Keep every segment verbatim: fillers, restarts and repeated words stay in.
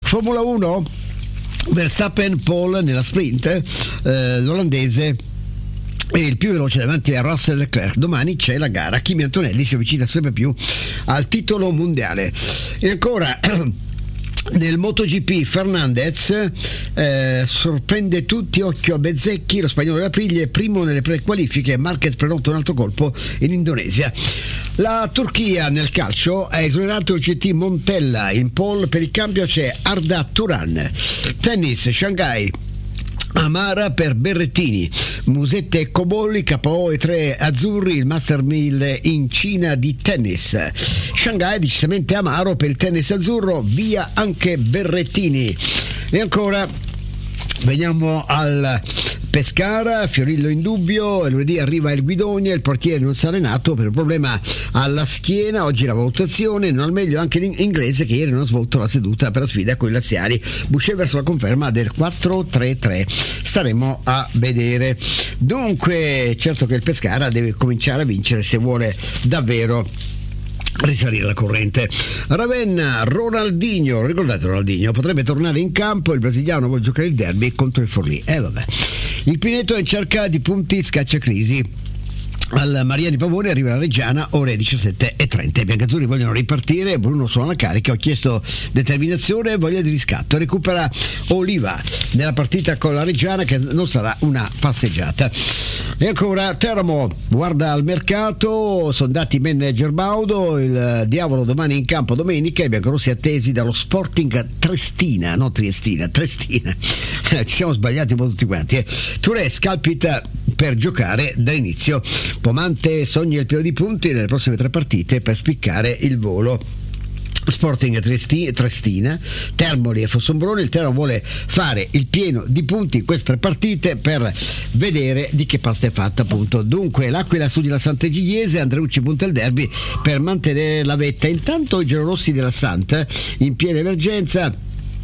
Formula uno, Verstappen Pole nella sprint, eh, l'olandese è il più veloce davanti a Russell Leclerc. Domani c'è la gara, Kimi Antonelli si avvicina sempre più al titolo mondiale. E ancora nel MotoGP Fernandez eh, sorprende tutti, occhio a Bezzecchi, lo spagnolo della Aprilia è primo nelle prequalifiche, Marquez prenota un altro colpo in Indonesia. La Turchia nel calcio ha esonerato il C T Montella, in pole per il cambio c'è Arda Turan. Tennis, Shanghai, Amara per Berrettini, Musette e Cobolli, K O e tre azzurri, il Master mille in Cina di tennis. Shanghai decisamente amaro per il tennis azzurro, via anche Berrettini. E ancora veniamo al Pescara, Fiorillo in dubbio, lunedì arriva il Guidogna, il portiere non si è allenato per un problema alla schiena, oggi la valutazione, non al meglio anche l'inglese che ieri non ha svolto la seduta per la sfida con i laziali. Boucher verso la conferma del quattro tre tre, staremo a vedere. Dunque certo che il Pescara deve cominciare a vincere se vuole davvero risalire la corrente. Ravenna, Ronaldinho, ricordate Ronaldinho, potrebbe tornare in campo, il brasiliano vuole giocare il derby contro il Forlì. E eh, vabbè. Il Pineto è in cerca di punti scacciacrisi. Al Maria di Pavone arriva la Reggiana, ore diciassette e trenta. I biancazzurri vogliono ripartire, Bruno suona la carica, ho chiesto determinazione e voglia di riscatto. Recupera Oliva nella partita con la Reggiana, che non sarà una passeggiata. E ancora Teramo guarda al mercato, sono dati manager Baudo, il diavolo domani in campo domenica, i biancorossi attesi dallo Sporting Triestina, non Triestina, Triestina. Ci siamo sbagliati un po' tutti quanti. Eh. Touré scalpita per giocare dall'inizio. Pomante sogna il pieno di punti nelle prossime tre partite per spiccare il volo. Sporting Triestina, Termoli e Fossombrone. Il Teramo vuole fare il pieno di punti in queste tre partite per vedere di che pasta è fatta, appunto. Dunque l'Aquila studi la Sant'Egidiese, Andreucci punta il derby per mantenere la vetta. Intanto i giallorossi della Santa in piena emergenza,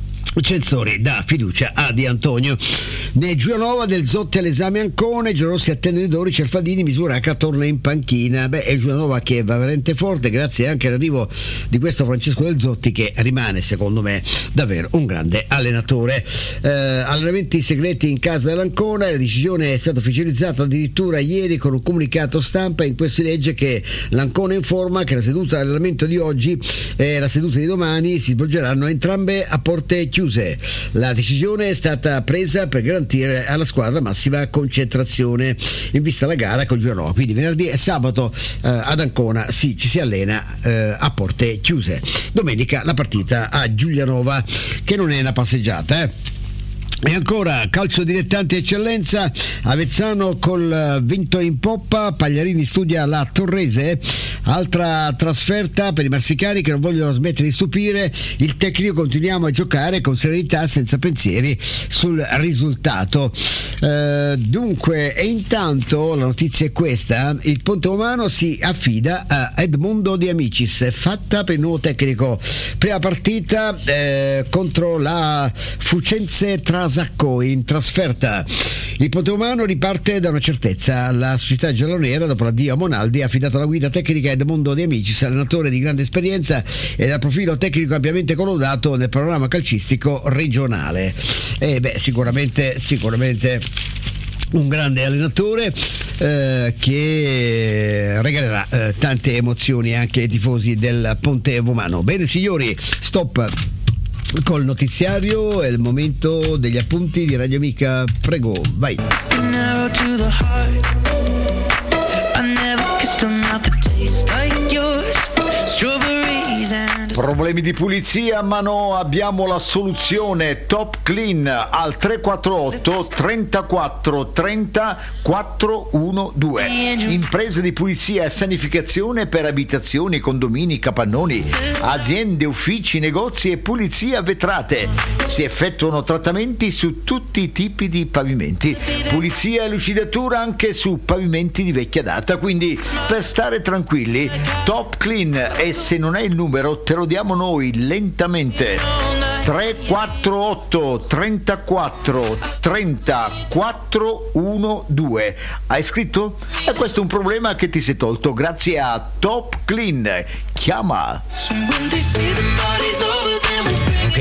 Censori dà fiducia a Di Antonio. Nel Giulianova del Zotti all'esame Ancona, i giallorossi attendono i Dori, Cerfadini, Misuraca torna in panchina. Beh, è il Giulianova che va veramente forte grazie anche all'arrivo di questo Francesco del Zotti, che rimane secondo me davvero un grande allenatore. Eh, allenamenti segreti in casa dell'Ancona, la decisione è stata ufficializzata addirittura ieri con un comunicato stampa in cui si legge che l'Ancona informa che la seduta dell'allenamento di oggi e la seduta di domani si svolgeranno entrambe a porte chiuse. La decisione è stata presa per garantire alla squadra massima concentrazione in vista della gara con Giulianova. Quindi venerdì e sabato eh, ad Ancona sì, ci si allena eh, a porte chiuse. Domenica la partita a Giulianova, che non è una passeggiata, eh. E ancora calcio dilettanti eccellenza, Avezzano col vento in poppa, Pagliarini studia la Torrese, altra trasferta per i marsicani che non vogliono smettere di stupire il tecnico, continuiamo a giocare con serenità senza pensieri sul risultato. Eh, dunque, e intanto la notizia è questa: il Ponte Romano si affida a Edmundo De Amicis, fatta per il nuovo tecnico. Prima partita eh, contro la Fucense Trasacco in trasferta. Il Ponte Romano riparte da una certezza, la società giallonera dopo l'addio a Monaldi ha affidato la guida tecnica a Edmundo De Amicis, allenatore di grande esperienza e dal profilo tecnico ampiamente collaudato nel panorama calcistico regionale. E beh, sicuramente sicuramente un grande allenatore eh, che regalerà eh, tante emozioni anche ai tifosi del Ponte Romano. Bene signori, stop col notiziario, è il momento degli appunti di Radio Amica, prego, vai. Problemi di pulizia? Ma no, abbiamo la soluzione. Top Clean al tre quattro otto trentaquattro trenta quattrocentododici. Imprese di pulizia e sanificazione per abitazioni, condomini, capannoni, aziende, uffici, negozi e pulizia vetrate. Si effettuano trattamenti su tutti i tipi di pavimenti, pulizia e lucidatura anche su pavimenti di vecchia data. Quindi per stare tranquilli, Top Clean, e se non è il numero te lo diamo noi lentamente: tre quattro otto trentaquattro trenta quattrocentododici. Hai scritto? E questo è un problema che ti sei tolto grazie a Top Clean. Chiama. Ok,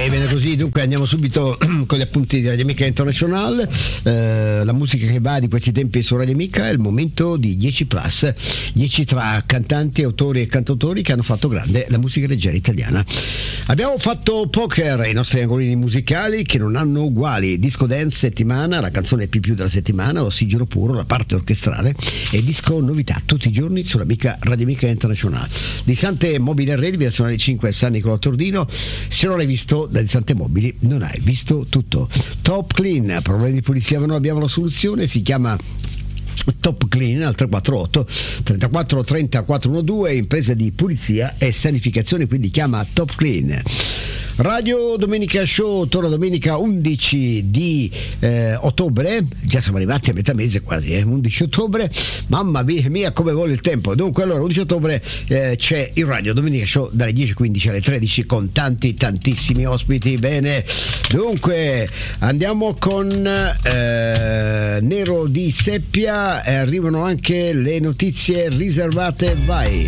Ok, bene così, dunque andiamo subito con gli appunti di Radio Amica International. Eh, la musica che va di questi tempi su Radio Amica è il momento di dieci plus, dieci tra cantanti, autori e cantautori che hanno fatto grande la musica leggera italiana. Abbiamo fatto Poker, i nostri angolini musicali che non hanno uguali, disco dance settimana, la canzone più più della settimana, l'ossigeno puro, la parte orchestrale e disco novità tutti i giorni sulla Amica Radio Amica International. Di Sante Mobile Redi, via Nazionale cinque, San Nicolò Tordino. Se non l'hai visto da Sante Mobili non hai visto tutto. Top Clean, problemi di pulizia ma noi abbiamo la soluzione, si chiama Top Clean al tre quattro otto trentaquattro trenta quattrocentododici, impresa di pulizia e sanificazione, quindi chiama Top Clean. Radio Domenica Show torna domenica undici di eh, ottobre, già siamo arrivati a metà mese quasi, eh, undici ottobre, mamma mia come vuole il tempo. Dunque allora undici ottobre eh, c'è il Radio Domenica Show dalle dieci e quindici alle tredici con tanti tantissimi ospiti. Bene, dunque andiamo con eh, Nero di Seppia e arrivano anche le notizie riservate, vai.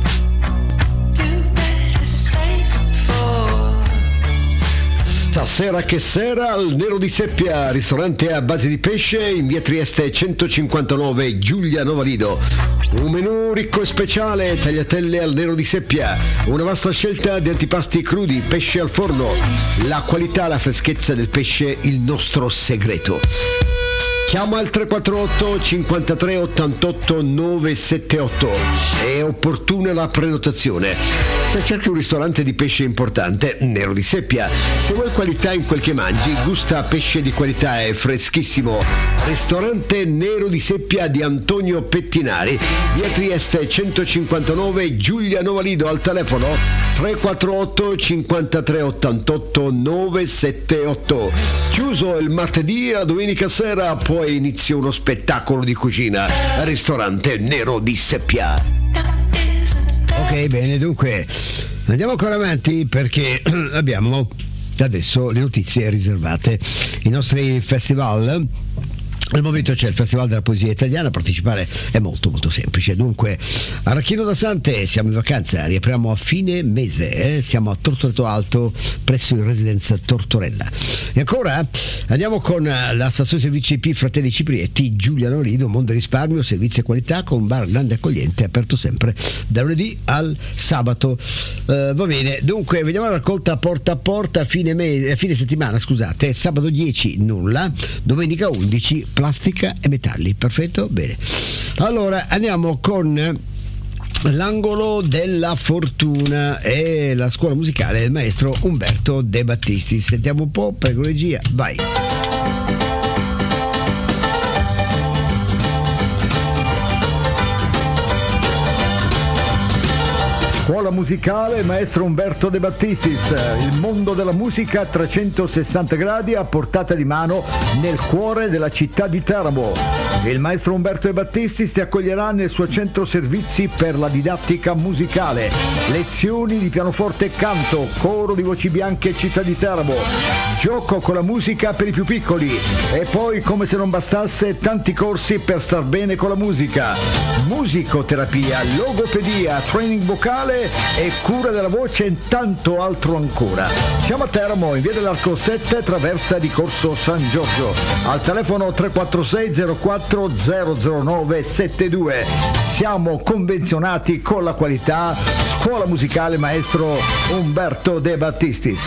Stasera che sera al Nero di Seppia, ristorante a base di pesce in via Trieste centocinquantanove, Giulia Novalido. Un menù ricco e speciale, tagliatelle al Nero di Seppia, una vasta scelta di antipasti crudi, pesce al forno, la qualità, la freschezza del pesce, il nostro segreto. Chiama al tre quattro otto cinquantatré ottantotto novecentosettantotto, è opportuna la prenotazione. Se cerchi un ristorante di pesce importante, Nero di Seppia. Se vuoi qualità in quel che mangi, gusta pesce di qualità e freschissimo. Ristorante Nero di Seppia di Antonio Pettinari, via Trieste centocinquantanove, Giulia Novalido, al telefono tre quattro otto cinquantatré ottantotto novecentosettantotto. Chiuso il martedì e la domenica sera, poi inizia uno spettacolo di cucina. Ristorante Nero di Seppia. Ok, bene, dunque andiamo ancora avanti perché abbiamo adesso le notizie riservate. I nostri festival. Al momento c'è il Festival della Poesia Italiana, partecipare è molto molto semplice. Dunque, Arachino da Sante, siamo in vacanza, riapriamo a fine mese, eh? Siamo a Tortoreto Alto, presso il Residence Tortorella. E ancora andiamo con la stazione servizi I P Fratelli Ciprietti, Giulia Novalido, Mondo Risparmio, servizi e qualità, con un bar grande accogliente, aperto sempre da lunedì al sabato. Uh, va bene, dunque vediamo la raccolta porta a porta, fine, mese, fine settimana, scusate, sabato dieci nulla, domenica undici plastica e metalli. Perfetto, bene. Allora andiamo con l'angolo della fortuna e la scuola musicale del maestro Umberto De Battisti. Sentiamo un po', prego regia, vai. Scuola musicale maestro Umberto De Battistis, il mondo della musica a trecentosessanta gradi a portata di mano nel cuore della città di Teramo. Il maestro Umberto De Battistis ti accoglierà nel suo centro servizi per la didattica musicale, lezioni di pianoforte e canto, coro di voci bianche città di Teramo, gioco con la musica per i più piccoli e poi, come se non bastasse, tanti corsi per star bene con la musica, musicoterapia, logopedia, training vocale e cura della voce e tanto altro ancora. Siamo a Teramo, in via dell'Arco sette, traversa di Corso San Giorgio, al telefono tre quattro sei zero quattro zero zero nove sette due. Siamo convenzionati con la qualità. Scuola musicale maestro Umberto De Battistis.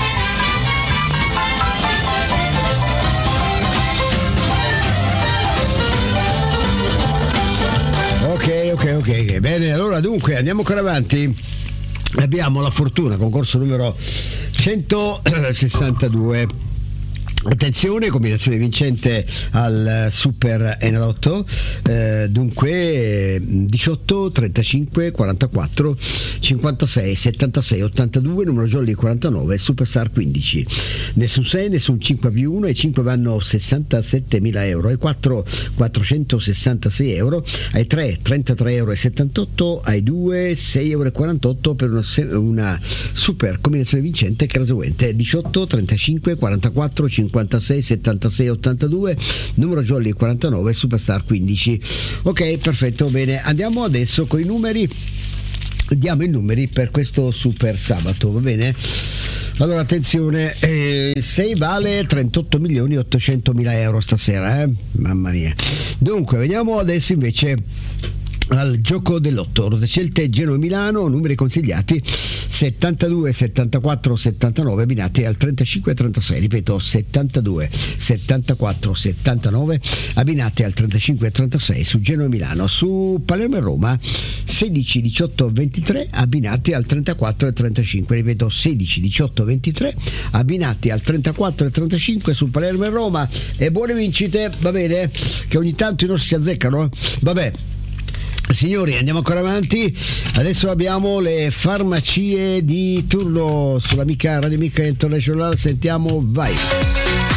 Ok, ok, ok, bene, allora dunque andiamo ancora avanti. Abbiamo la fortuna, concorso numero centosessantadue. Attenzione, combinazione vincente al Super Enalotto, eh, dunque diciotto, trentacinque, quarantaquattro, cinquantasei, settantasei, ottantadue, numero jolly quarantanove, Superstar quindici. Nessun sei, nessun cinque più uno, e cinque vanno sessantasettemila euro, ai quattro quattrocentosessantasei euro, ai tre trentatré euro e settantotto, ai due sei euro e quarantotto per una, una super combinazione vincente che è la seguente: diciotto, trentacinque, quarantaquattro, cinquantasei, settantasei, ottantadue, numero jolly quarantanove, Superstar quindici. Ok, perfetto, bene, andiamo adesso con i numeri. Diamo i numeri per questo super sabato, va bene? Allora attenzione, eh, sei vale trentotto milioni ottocentomila euro stasera, eh? Mamma mia. Dunque vediamo adesso invece al gioco dell'otto, scelte Genoa Milano, numeri consigliati settantadue, settantaquattro, settantanove, abbinati al trentacinque trentasei, ripeto settantadue, settantaquattro, settantanove, abbinati al trentacinque trentasei su Genoa Milano. Su Palermo e Roma sedici, diciotto, ventitré, abbinati al trentaquattro e trentacinque, ripeto sedici, diciotto, ventitré, abbinati al trentaquattro e trentacinque su Palermo e Roma. E buone vincite, va bene? Che ogni tanto i nostri si azzeccano, vabbè. Signori, andiamo ancora avanti. Adesso abbiamo le farmacie di turno sull'amica Radio Amica International. Sentiamo, vai.